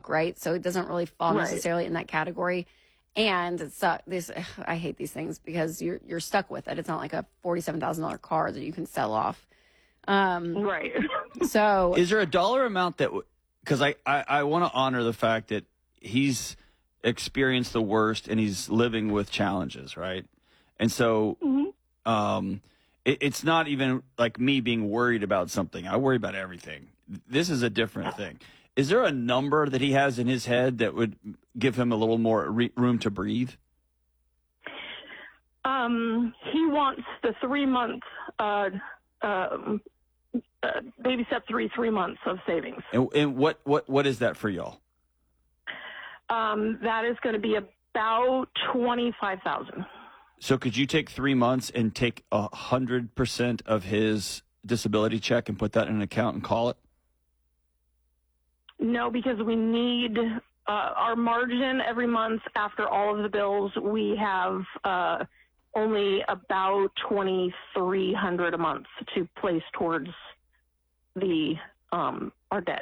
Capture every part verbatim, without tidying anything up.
book, right? So it doesn't really fall Right. necessarily in that category. And it's uh, this. I hate these things because you're you're stuck with it. It's not like a forty-seven thousand dollar car that you can sell off. Um, Right. so Is there a dollar amount that, because I, I, I want to honor the fact that he's experienced the worst and he's living with challenges, right? And so Mm-hmm. um, it, it's not even like me being worried about something. I worry about everything. This is a different thing. Is there a number that he has in his head that would give him a little more re- room to breathe? Um, he wants the three month, uh, um, uh, baby step three, three months of savings. And, and what, what, what is that for y'all? Um, that is going to be about twenty-five thousand. So could you take three months and take a hundred percent of his disability check and put that in an account and call it? No, because we need uh, our margin every month after all of the bills. We have uh, only about twenty-three hundred a month to place towards the um, our debt.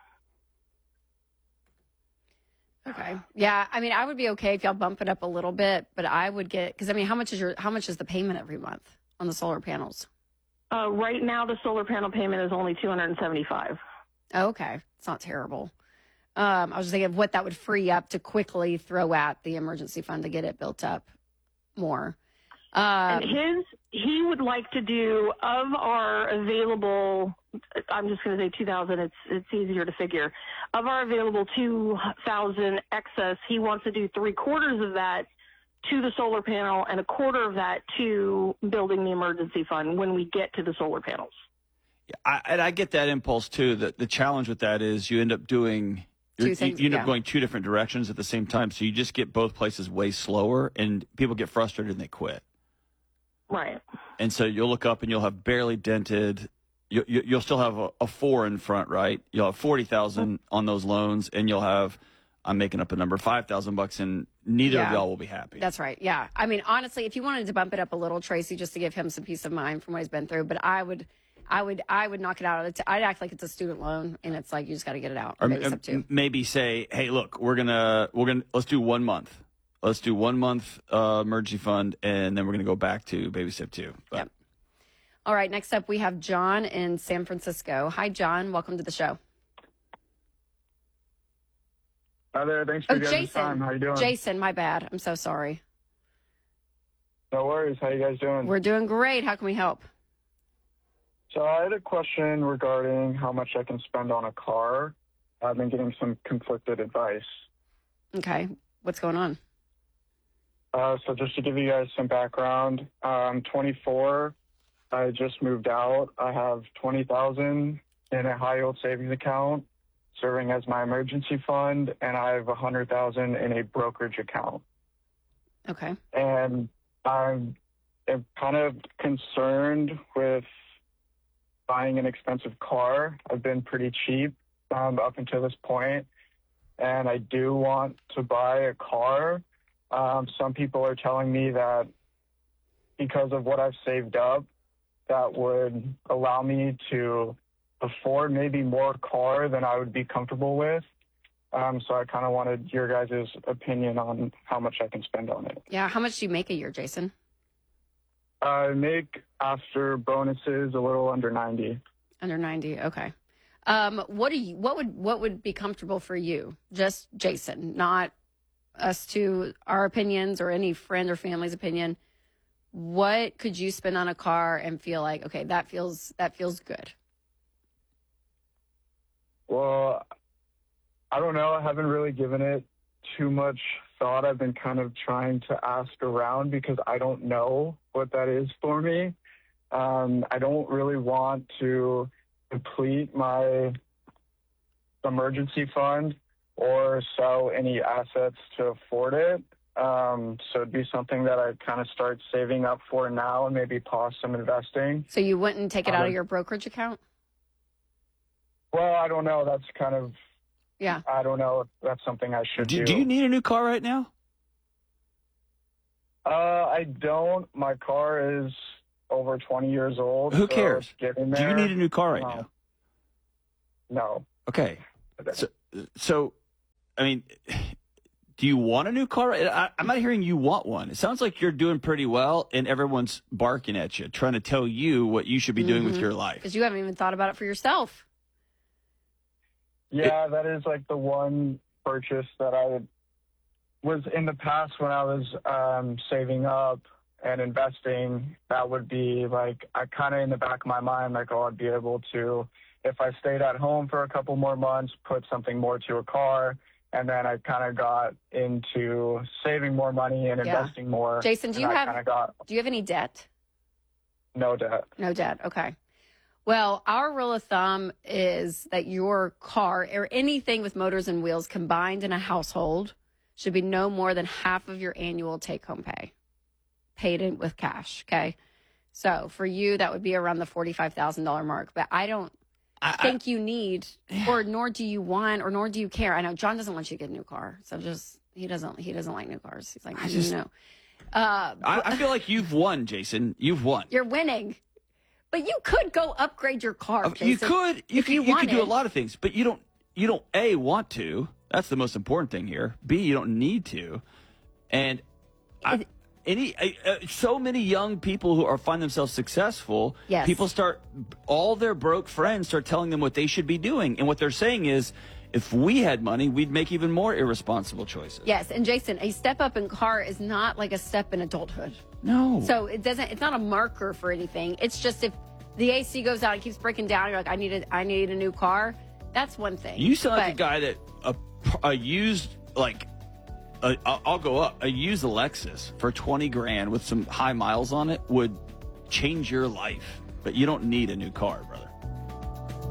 okay, yeah. I mean, I would be okay if y'all bump it up a little bit, but I would get because I mean, how much is your how much is the payment every month on the solar panels? Uh, right now, the solar panel payment is only two hundred seventy-five. Oh, okay, it's not terrible. Um, I was just thinking of what that would free up to quickly throw at the emergency fund to get it built up more. Um, And his, he would like to do of our available, I'm just going to say two thousand, it's, it's easier to figure. Of our available two thousand excess, he wants to do three quarters of that to the solar panel and a quarter of that to building the emergency fund when we get to the solar panels. I, and I get that impulse too. The, the challenge with that is you end up doing, Two you, things, you end yeah. up going two different directions at the same time. So you just get both places way slower and people get frustrated and they quit. Right. And so you'll look up and you'll have barely dented. You, you, you'll still have a, a four in front, right? You'll have forty thousand on those loans and you'll have, I'm making up a number, five thousand bucks, and neither Yeah. of y'all will be happy. That's right. Yeah. I mean, honestly, if you wanted to bump it up a little, Tracy, just to give him some peace of mind from what he's been through, but I would, I would, I would knock it out. Of the t- I'd act like it's a student loan, and it's like you just got to get it out. Or Maybe m- step two. maybe say, hey, look, we're gonna we're gonna let's do one month. Let's do one month uh, emergency fund, and then we're gonna go back to baby step two. But Yep. All right. Next up, we have John in San Francisco. Hi, John. Welcome to the show. Hi there. Thanks for Oh, your guys' Jason. time. How you doing? Jason, my bad. I'm so sorry. No worries. How you guys doing? We're doing great. How can we help? So I had a question regarding how much I can spend on a car. I've been getting some conflicted advice. Okay. What's going on? Uh, so just to give you guys some background, I'm twenty-four. I just moved out. I have twenty thousand in a high yield savings account serving as my emergency fund, and I have one hundred thousand in a brokerage account. Okay. And I'm, I'm kind of concerned with buying an expensive car. I've been pretty cheap um, up until this point, and I do want to buy a car. Um, some people are telling me that because of what I've saved up, that would allow me to afford maybe more car than I would be comfortable with. Um, so I kind of wanted your guys' opinion on how much I can spend on it. Yeah. How much do you make a year, Jason? I make after bonuses a little under ninety. Under ninety. Okay. Um, what do you, what would, what would be comfortable for you? Just Jason, not us to our opinions or any friend or family's opinion. What could you spend on a car and feel like, okay, that feels, that feels good? Well, I don't know. I haven't really given it too much thought. I've been kind of trying to ask around because I don't know what that is for me. Um, I don't really want to deplete my emergency fund or sell any assets to afford it. Um, so it'd be something that I'd kind of start saving up for now and maybe pause some investing. So you wouldn't take it out Um, of your brokerage account? Well, I don't know. That's kind of, Yeah. I don't know if that's something I should do, do. do you need a new car right now? Uh, I don't. My car is over twenty years old. Who so cares? it's getting Do you there. need a new car right No. now? No. Okay. So, so I mean, do you want a new car? I, I'm not hearing you want one. It sounds like you're doing pretty well, and everyone's barking at you, trying to tell you what you should be doing with your life. Because you haven't even thought about it for yourself. Yeah, that is like the one purchase that I was in the past when I was um, saving up and investing. That would be like, I kind of in the back of my mind, like, oh, I'd be able to, if I stayed at home for a couple more months, put something more to a car. And then I kind of got into saving more money and Yeah. investing more. Jason, do you and I have kinda got do you have any debt? no debt. No debt. Okay. Well, our rule of thumb is that your car or anything with motors and wheels combined in a household should be no more than half of your annual take-home pay, paid in with cash. Okay. So for you, that would be around the forty-five thousand dollars mark. But I don't I, think you need, or nor do you want, or nor do you care. I know John doesn't want you to get a new car. So just, he doesn't, he doesn't like new cars. He's like, I just- you know. Uh, I, I feel like you've won, Jason. You've won. You're winning. But you could go upgrade your car. Uh, you Jason, could, you if could, you you could do a wanted. lot of things, but you don't, you don't A, want to. That's the most important thing here. B, you don't need to. And I, any, uh, uh, so many young people who are find themselves successful, Yes. people start, all their broke friends start telling them what they should be doing. And what they're saying is, if we had money, we'd make even more irresponsible choices. Yes, and Jason, a step up in car is not like a step in adulthood. No. So it doesn't. It's not a marker for anything. It's just if the A C goes out and keeps breaking down, you're like, I need a, I need a new car. That's one thing. You sound like a But- guy that a, a used like a, I'll go up a used Lexus for twenty grand with some high miles on it would change your life, but you don't need a new car, brother.